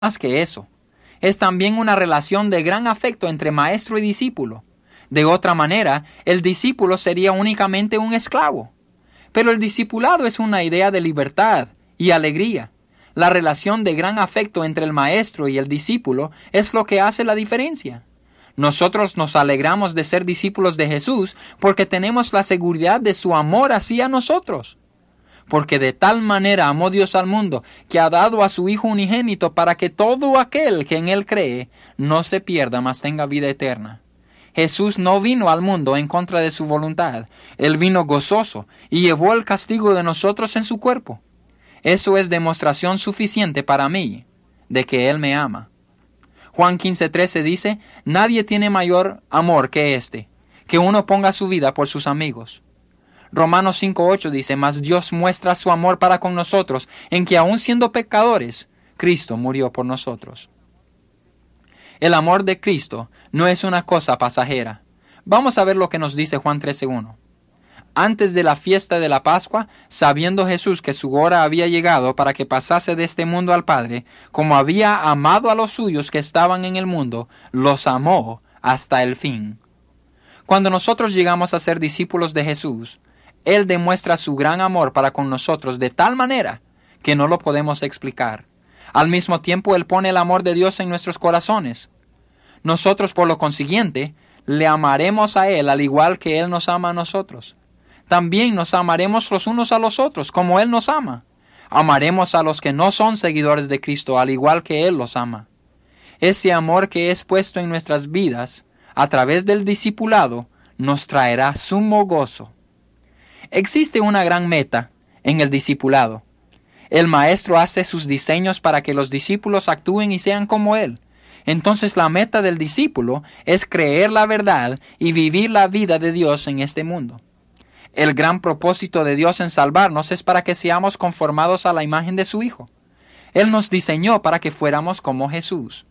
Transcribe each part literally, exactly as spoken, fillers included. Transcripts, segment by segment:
Más que eso, es también una relación de gran afecto entre maestro y discípulo. De otra manera, el discípulo sería únicamente un esclavo. Pero el discipulado es una idea de libertad y alegría. La relación de gran afecto entre el maestro y el discípulo es lo que hace la diferencia. Nosotros nos alegramos de ser discípulos de Jesús porque tenemos la seguridad de su amor hacia nosotros. Porque de tal manera amó Dios al mundo, que ha dado a su Hijo unigénito para que todo aquel que en Él cree no se pierda, mas tenga vida eterna. Jesús no vino al mundo en contra de su voluntad. Él vino gozoso y llevó el castigo de nosotros en su cuerpo. Eso es demostración suficiente para mí de que Él me ama. Juan quince trece dice, nadie tiene mayor amor que este, que uno ponga su vida por sus amigos. Romanos cinco ocho dice, mas Dios muestra su amor para con nosotros, en que aun siendo pecadores, Cristo murió por nosotros. El amor de Cristo no es una cosa pasajera. Vamos a ver lo que nos dice Juan trece uno. Antes de la fiesta de la Pascua, sabiendo Jesús que su hora había llegado para que pasase de este mundo al Padre, como había amado a los suyos que estaban en el mundo, los amó hasta el fin. Cuando nosotros llegamos a ser discípulos de Jesús, Él demuestra su gran amor para con nosotros de tal manera que no lo podemos explicar. Al mismo tiempo, Él pone el amor de Dios en nuestros corazones. Nosotros, por lo consiguiente, le amaremos a Él al igual que Él nos ama a nosotros. También nos amaremos los unos a los otros, como Él nos ama. Amaremos a los que no son seguidores de Cristo, al igual que Él los ama. Ese amor que es puesto en nuestras vidas, a través del discipulado, nos traerá sumo gozo. Existe una gran meta en el discipulado. El maestro hace sus diseños para que los discípulos actúen y sean como Él. Entonces la meta del discípulo es creer la verdad y vivir la vida de Dios en este mundo. El gran propósito de Dios en salvarnos es para que seamos conformados a la imagen de su Hijo. Él nos diseñó para que fuéramos como Jesús.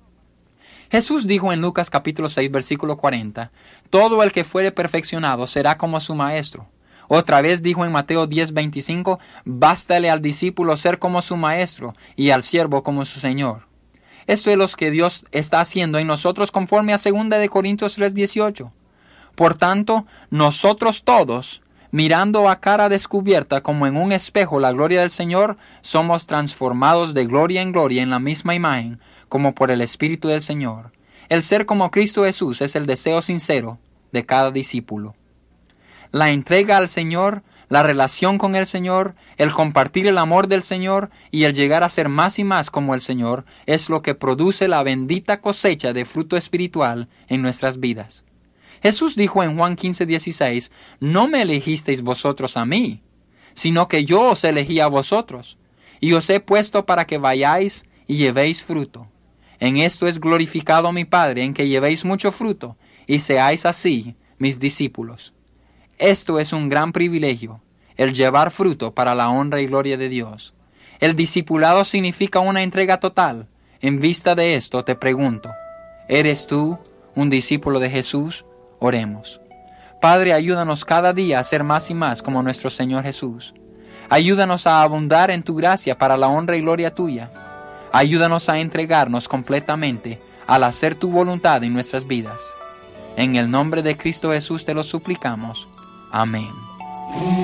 Jesús dijo en Lucas capítulo seis, versículo cuarenta, todo el que fuere perfeccionado será como su maestro. Otra vez dijo en Mateo diez, veinticinco, bástale al discípulo ser como su maestro y al siervo como su señor. Esto es lo que Dios está haciendo en nosotros conforme a segunda de Corintios tres, dieciocho. Por tanto, nosotros todos, mirando a cara descubierta como en un espejo la gloria del Señor, somos transformados de gloria en gloria en la misma imagen, como por el Espíritu del Señor. El ser como Cristo Jesús es el deseo sincero de cada discípulo. La entrega al Señor, la relación con el Señor, el compartir el amor del Señor y el llegar a ser más y más como el Señor es lo que produce la bendita cosecha de fruto espiritual en nuestras vidas. Jesús dijo en Juan quince, dieciséis, no me elegisteis vosotros a mí, sino que yo os elegí a vosotros, y os he puesto para que vayáis y llevéis fruto. En esto es glorificado mi Padre, en que llevéis mucho fruto, y seáis así mis discípulos. Esto es un gran privilegio, el llevar fruto para la honra y gloria de Dios. El discipulado significa una entrega total. En vista de esto te pregunto, ¿eres tú un discípulo de Jesús? Oremos. Padre, ayúdanos cada día a ser más y más como nuestro Señor Jesús. Ayúdanos a abundar en tu gracia para la honra y gloria tuya. Ayúdanos a entregarnos completamente al hacer tu voluntad en nuestras vidas. En el nombre de Cristo Jesús te lo suplicamos. Amén.